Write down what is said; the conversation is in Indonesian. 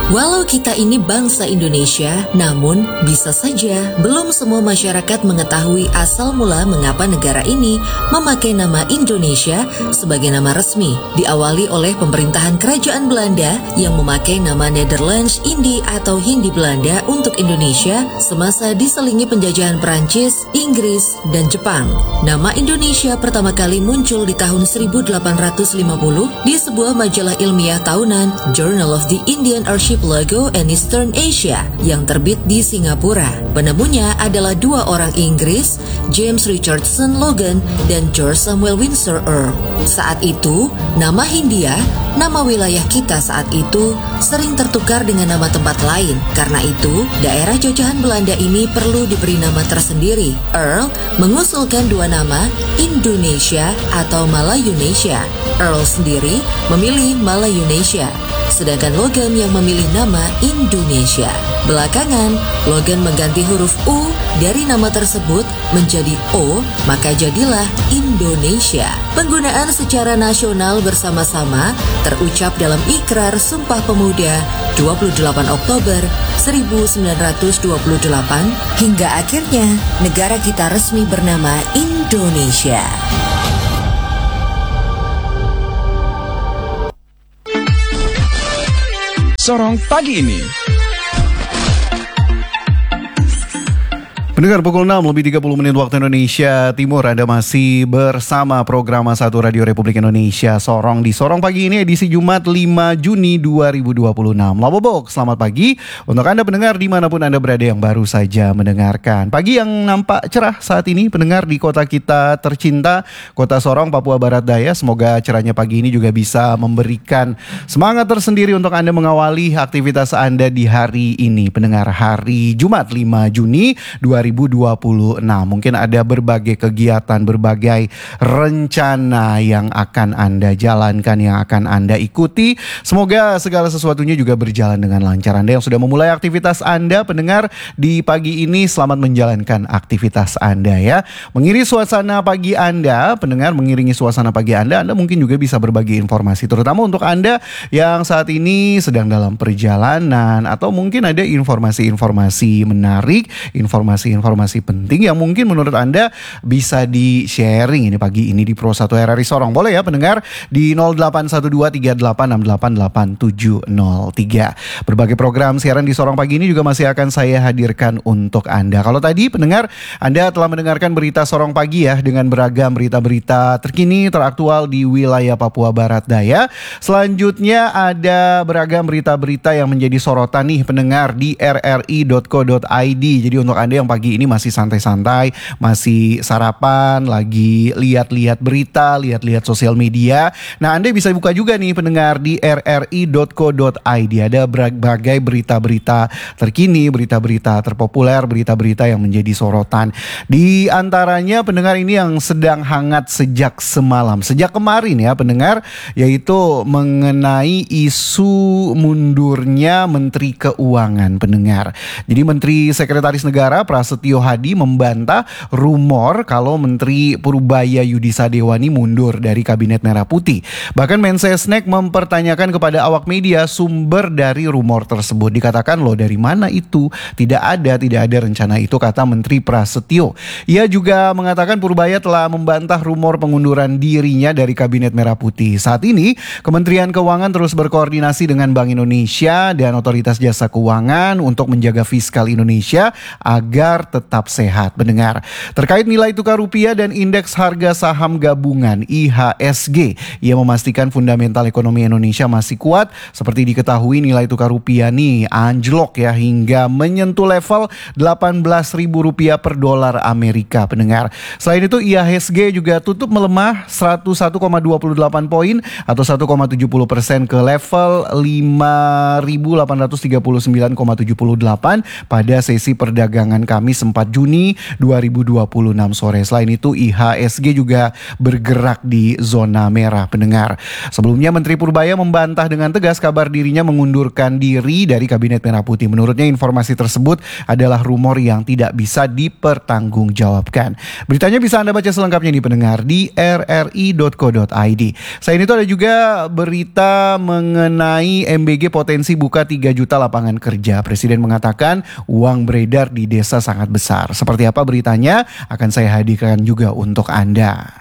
Walau kita ini bangsa Indonesia, namun bisa saja belum semua masyarakat mengetahui asal mula mengapa negara ini memakai nama Indonesia sebagai nama resmi. Diawali oleh pemerintahan Kerajaan Belanda yang memakai nama Netherlands Indi atau Hindi Belanda untuk Indonesia semasa diselingi penjajahan Perancis, Inggris, dan Jepang. Nama Indonesia pertama kali muncul di tahun 1850 di sebuah majalah ilmiah tahunan Journal of the Indian Archipelago and Eastern Asia yang terbit di Singapura. Penemunya adalah dua orang Inggris, James Richardson Logan dan George Samuel Windsor Earl. Saat itu, nama Hindia, nama wilayah kita saat itu, sering tertukar dengan nama tempat lain. Karena itu, daerah jajahan Belanda ini perlu diberi nama tersendiri. Earl mengusulkan dua nama, Indonesia atau Malayunesia. Earl sendiri memilih Malayunesia, sedangkan Logan yang memilih nama Indonesia. Belakangan, Logan mengganti huruf U dari nama tersebut menjadi O, maka jadilah Indonesia. Penggunaan secara nasional bersama-sama terucap dalam Ikrar Sumpah Pemuda 28 Oktober 1928 hingga akhirnya negara kita resmi bernama Indonesia. Sorong pagi ini. Pendengar pukul 6:30 waktu Indonesia Timur, Anda masih bersama program 1 Radio Republik Indonesia Sorong di Sorong pagi ini edisi Jumat 5 Juni 2026. Labobok, selamat pagi untuk Anda pendengar dimanapun Anda berada yang baru saja mendengarkan. Pagi yang nampak cerah saat ini pendengar di kota kita tercinta, kota Sorong, Papua Barat Daya. Semoga cerahnya pagi ini juga bisa memberikan semangat tersendiri untuk Anda mengawali aktivitas Anda di hari ini. Pendengar, hari Jumat 5 Juni 2026. Mungkin ada berbagai kegiatan, berbagai rencana yang akan Anda jalankan, yang akan Anda ikuti. Semoga segala sesuatunya juga berjalan dengan lancar. Anda yang sudah memulai aktivitas Anda, pendengar, di pagi ini selamat menjalankan aktivitas Anda ya. Mengiringi suasana pagi Anda, pendengar, mengiringi suasana pagi Anda mungkin juga bisa berbagi informasi, terutama untuk Anda yang saat ini sedang dalam perjalanan atau mungkin ada informasi-informasi menarik, informasi penting yang mungkin menurut Anda bisa di-sharing ini pagi ini di Pro 1 RRI Sorong. Boleh ya pendengar di 081238688703. Berbagai program siaran di Sorong pagi ini juga masih akan saya hadirkan untuk Anda. Kalau tadi pendengar Anda telah mendengarkan berita Sorong pagi ya dengan beragam berita-berita terkini teraktual di wilayah Papua Barat Daya. Selanjutnya ada beragam berita-berita yang menjadi sorotan nih pendengar di rri.co.id. Jadi untuk Anda yang pagi ini masih santai-santai, masih sarapan, lagi lihat-lihat berita, lihat-lihat sosial media. Nah, Anda bisa buka juga nih pendengar di rri.co.id. Ada berbagai berita-berita terkini, berita-berita terpopuler, berita-berita yang menjadi sorotan. Di antaranya pendengar ini yang sedang hangat sejak semalam, sejak kemarin ya pendengar, yaitu mengenai isu mundurnya Menteri Keuangan pendengar. Jadi Menteri Sekretaris Negara Prasetyo Hadi membantah rumor kalau Menteri Purubaya Yudi Sadewani mundur dari Kabinet Merah Putih. Bahkan Mensesnek mempertanyakan kepada awak media sumber dari rumor tersebut. Dikatakan loh dari mana itu? Tidak ada rencana itu, kata Menteri Prasetyo. Ia juga mengatakan Purubaya telah membantah rumor pengunduran dirinya dari Kabinet Merah Putih. Saat ini Kementerian Keuangan terus berkoordinasi dengan Bank Indonesia dan Otoritas Jasa Keuangan untuk menjaga fiskal Indonesia agar tetap sehat. Mendengar terkait nilai tukar rupiah dan indeks harga saham gabungan IHSG, ia memastikan fundamental ekonomi Indonesia masih kuat. Seperti diketahui nilai tukar rupiah nih anjlok ya hingga menyentuh level Rp18.000 per dolar Amerika pendengar. Selain itu IHSG juga tutup melemah 101,28 poin atau 1,70% ke level 5.839,78 pada sesi perdagangan Kamis Kamis 4 Juni 2026 sore. Selain itu IHSG juga bergerak di zona merah pendengar. Sebelumnya Menteri Purbaya membantah dengan tegas kabar dirinya mengundurkan diri dari Kabinet Merah Putih. Menurutnya informasi tersebut adalah rumor yang tidak bisa dipertanggungjawabkan. Beritanya bisa Anda baca selengkapnya nih pendengar di rri.co.id. Selain itu ada juga berita mengenai MBG potensi buka 3 juta lapangan kerja. Presiden mengatakan uang beredar di desa sangat besar. Seperti apa beritanya akan saya hadirkan juga untuk Anda.